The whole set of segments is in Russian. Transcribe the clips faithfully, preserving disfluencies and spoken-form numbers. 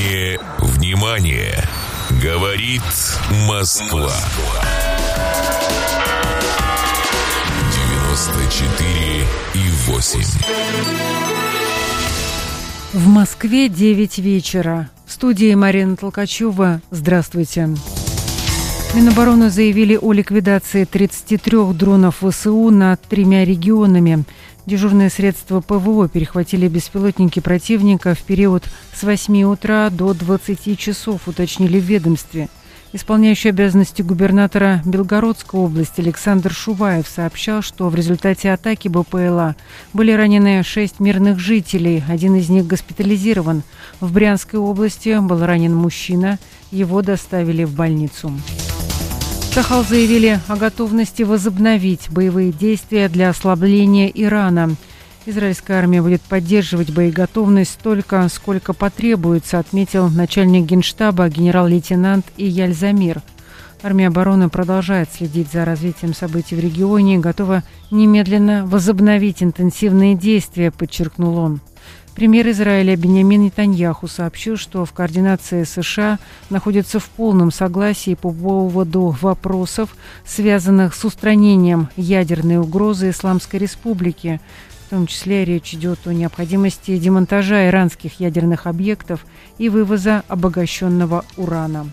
Внимание, внимание! Говорит Москва. девяносто четыре и восемь. В Москве девять вечера. В студии Марина Толкачева. Здравствуйте. Минобороны заявили о ликвидации тридцати трёх дронов ВСУ над тремя регионами. Дежурные средства ПВО перехватили беспилотники противника в период с восьми утра до двадцати часов, уточнили в ведомстве. Исполняющий обязанности губернатора Белгородской области Александр Шуваев сообщал, что в результате атаки БПЛА были ранены шесть мирных жителей, один из них госпитализирован. В Брянской области был ранен мужчина, его доставили в больницу. Сахал заявили о готовности возобновить боевые действия для ослабления Ирана. Израильская армия будет поддерживать боеготовность столько, сколько потребуется, отметил начальник Генштаба генерал-лейтенант Ияль Замир. Армия обороны продолжает следить за развитием событий в регионе и готова немедленно возобновить интенсивные действия, подчеркнул он. Премьер Израиля Биньямин Нетаньяху сообщил, что в координации США находится в полном согласии по поводу вопросов, связанных с устранением ядерной угрозы Исламской Республики. В том числе речь идет о необходимости демонтажа иранских ядерных объектов и вывоза обогащенного урана.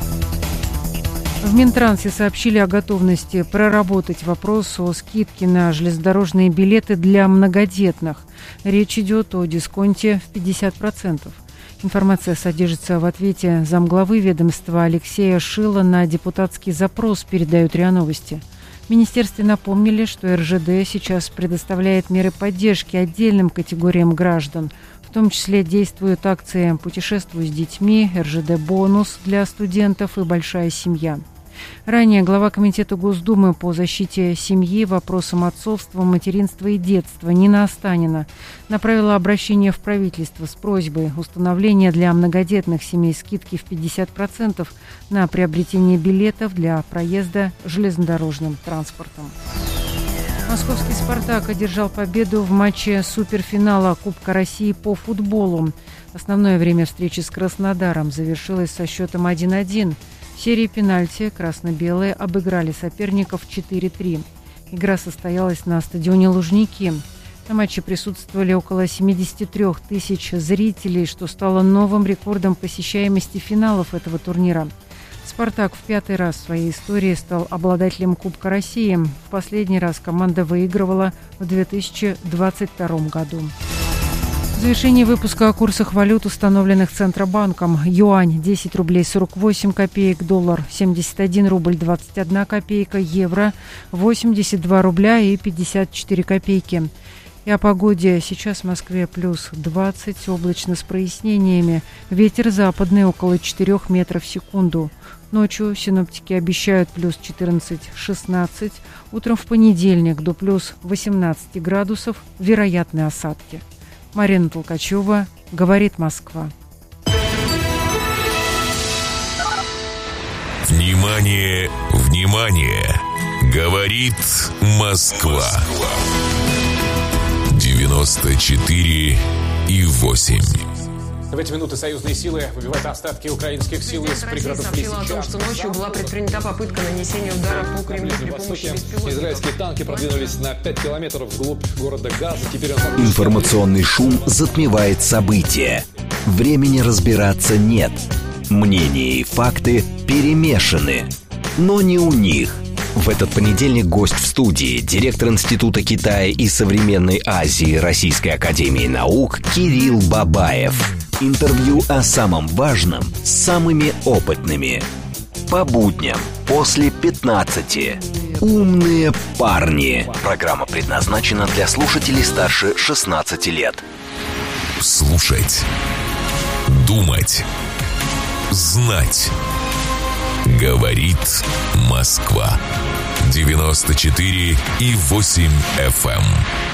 В Минтрансе сообщили о готовности проработать вопрос о скидке на железнодорожные билеты для многодетных. Речь идет о дисконте в пятьдесят процентов. Информация содержится в ответе замглавы ведомства Алексея Шила на депутатский запрос, передают РИА Новости. В министерстве напомнили, что эр жэ дэ сейчас предоставляет меры поддержки отдельным категориям граждан. В том числе действуют акции «Путешествуй с детьми», эр жэ дэ-бонус для студентов и «Большая семья». Ранее глава Комитета Госдумы по защите семьи, вопросам отцовства, материнства и детства Нина Останина направила обращение в правительство с просьбой установления для многодетных семей скидки в пятьдесят процентов на приобретение билетов для проезда железнодорожным транспортом. Московский «Спартак» одержал победу в матче суперфинала Кубка России по футболу. Основное время встречи с Краснодаром завершилось со счетом один один. В серии пенальти красно-белые обыграли соперников четыре три. Игра состоялась на стадионе Лужники. На матче присутствовали около семьдесят три тысячи зрителей, что стало новым рекордом посещаемости финалов этого турнира. «Спартак» в пятый раз в своей истории стал обладателем Кубка России. В последний раз команда выигрывала в две тысячи двадцать втором году. В завершении выпуска о курсах валют, установленных Центробанком. Юань – десять рублей сорок восемь копеек, доллар – семьдесят один рубль двадцать одна копейка, евро – восемьдесят два рубля и пятьдесят четыре копейки. И о погоде. Сейчас в Москве плюс двадцать, облачно с прояснениями. Ветер западный около четырёх метров в секунду. Ночью синоптики обещают плюс четырнадцать-шестнадцать. Утром в понедельник до плюс восемнадцати градусов. Вероятны осадки. Марина Толкачева, говорит Москва. Внимание, внимание! Говорит Москва. девяносто четыре и восемь. В эти минуты союзные силы выбивают остатки украинских сил из пригородов Лисичанска. Россия сообщила о том, что ночью была предпринята попытка нанесения удара по Кремлю при помощи беспилотников. Израильские танки продвинулись на пять километров вглубь города Газа. Теперь он... Информационный шум затмевает события. Времени разбираться нет. Мнения и факты перемешаны. Но не у них. В этот понедельник гость в студии, директор Института Китая и современной Азии Российской академии наук Кирилл Бабаев. Интервью о самом важном с самыми опытными. По будням после пятнадцати. Умные парни. Программа предназначена для слушателей старше шестнадцати лет. Слушать. Думать. Знать. Говорит Москва. девяносто четыре и восемь эф эм.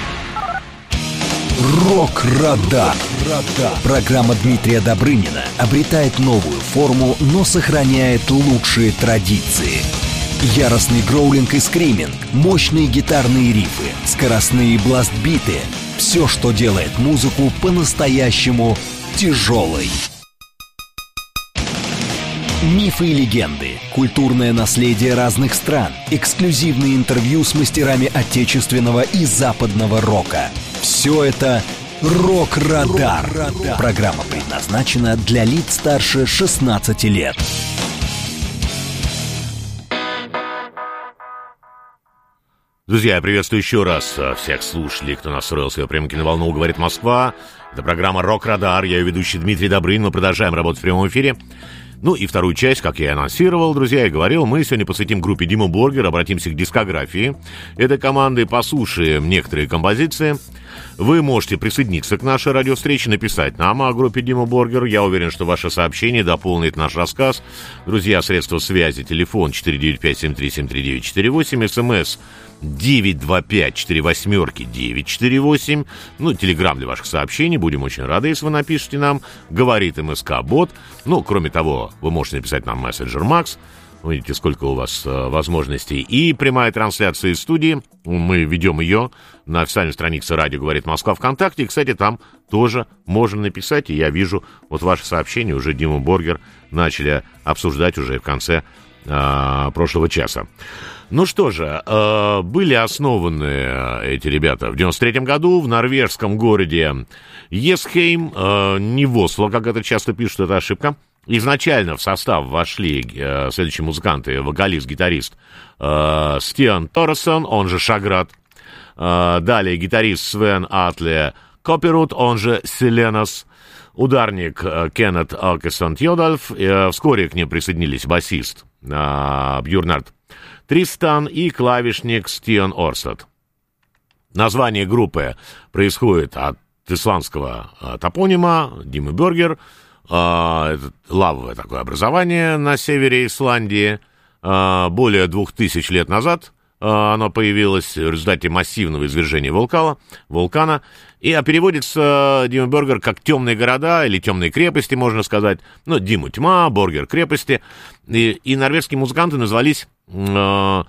Рок-радар. Программа Дмитрия Добрынина обретает новую форму, но сохраняет лучшие традиции. Яростный гроулинг и скриминг, мощные гитарные рифы, скоростные бласт-биты – все, что делает музыку по-настоящему тяжелой. Мифы и легенды, культурное наследие разных стран, эксклюзивные интервью с мастерами отечественного и западного рока. Все это «Рок-Радар». Программа предназначена для лиц старше шестнадцати лет. Друзья, я приветствую еще раз всех слушателей, кто настроил свою прямую киноволну «Говорит Москва». Это программа «Рок-Радар». Я ее ведущий Дмитрий Добрынин. Мы продолжаем работать в прямом эфире. Ну и вторую часть, как я и анонсировал, друзья, и говорил, мы сегодня посвятим группе Dimmu Borgir, обратимся к дискографии этой команды, послушаем некоторые композиции. Вы можете присоединиться к нашей радиовстрече, написать нам о группе Dimmu Borgir. Я уверен, что ваше сообщение дополнит наш рассказ. Друзья, средства связи, телефон четыре девять пять семь три семь три девять четыре восемь, смс девять два пять четыре восьмерки девять четыре восемь. Ну, телеграм для ваших сообщений. Будем очень рады, если вы напишите нам. Говорит МСК-бот. Ну, кроме того, вы можете написать нам мессенджер Макс. Видите, сколько у вас э, возможностей. И прямая трансляция из студии. Мы ведем ее на официальной странице «Радио говорит Москва» ВКонтакте. И, кстати, там тоже можно написать. И я вижу, вот ваши сообщения уже Dimmu Borgir начали обсуждать уже в конце э, прошлого часа. Ну что же, э, были основаны эти ребята в девяносто третьем году в норвежском городе Есхейм, э, не в Осло, как это часто пишут, это ошибка. Изначально в состав вошли э, следующие музыканты: вокалист, гитарист э, Стиан Торрессон, он же Шаград. Э, далее гитарист Свен Атле Копперут, он же Селенос. Ударник э, Кеннет Алкесон Тьодальф. Э, вскоре к ним присоединились басист э, Бьюрнард Тристан и клавишник Стиан Орстад. Название группы происходит от исландского э, топонима Dimmu Borgir. Uh, это лавовое такое образование на севере Исландии. Uh, более двух тысяч лет назад uh, оно появилось в результате массивного извержения вулкана. вулкана. И а переводится Dimmu Borgir как «темные города» или «темные крепости», можно сказать. Ну, Dimmu — тьма, Borgir — крепости. И, и норвежские музыканты назвались... Uh,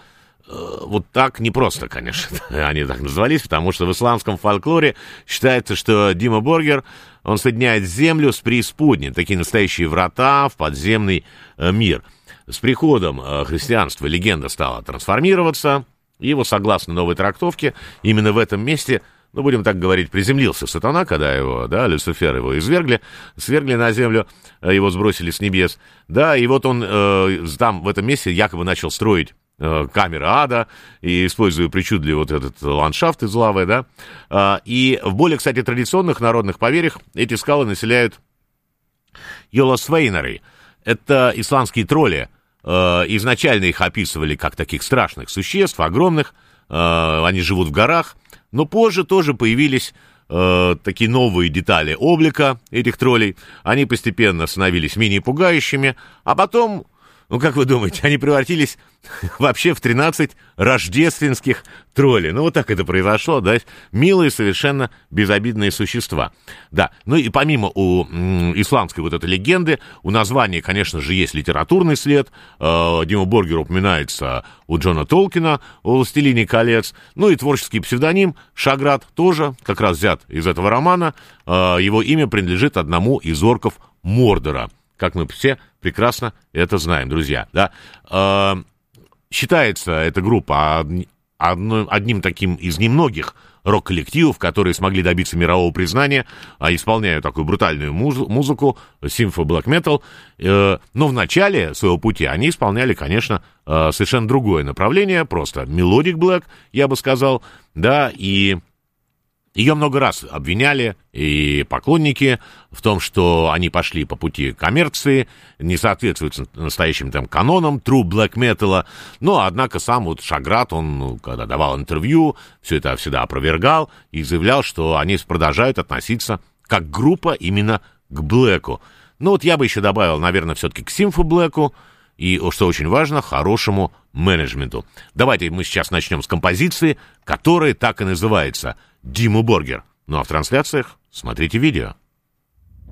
Вот так не просто, конечно, они так назывались, потому что в исландском фольклоре считается, что Dimmu Borgir, он соединяет землю с преисподней, такие настоящие врата в подземный мир. С приходом христианства легенда стала трансформироваться, и его, согласно новой трактовке, именно в этом месте, ну, будем так говорить, приземлился сатана, когда его, да, Люцифер его извергли, свергли на землю, его сбросили с небес, да, и вот он э, там, в этом месте, якобы начал строить камеры ада, и используя причудливый вот этот ландшафт из лавы, да. И в более, кстати, традиционных народных поверьях эти скалы населяют Йоласвейнары. Это исландские тролли. Изначально их описывали как таких страшных существ, огромных. Они живут в горах. Но позже тоже появились такие новые детали облика этих троллей. Они постепенно становились менее пугающими, а потом... Ну, как вы думаете, они превратились вообще в тринадцать рождественских троллей. Ну, вот так это произошло, да? Милые, совершенно безобидные существа. Да, ну и помимо у м, исландской вот этой легенды, у названия, конечно же, есть литературный след. Э, Dimmu Borgir упоминается у Джона Толкина, у «Властелине колец». Ну и творческий псевдоним Шаград тоже как раз взят из этого романа. Э, его имя принадлежит одному из орков Мордора. Как мы все прекрасно это знаем, друзья, да. Э, считается эта группа одно, одним таким из немногих рок-коллективов, которые смогли добиться мирового признания, а исполняют такую брутальную муз- музыку, симфо-блэк метал. Э, но в начале своего пути они исполняли, конечно, э, совершенно другое направление, просто мелодик блэк, я бы сказал, да, и... Ее много раз обвиняли и поклонники в том, что они пошли по пути коммерции, не соответствуют настоящим там канонам true black metal. Но, однако, сам вот Шаград, он, ну, когда давал интервью, все это всегда опровергал и заявлял, что они продолжают относиться как группа именно к блэку. Ну, вот я бы еще добавил, наверное, все-таки к симфо-блэку и, что очень важно, хорошему менеджменту. Давайте мы сейчас начнем с композиции, которая так и называется Dimmu Borgir. Ну а в трансляциях смотрите видео.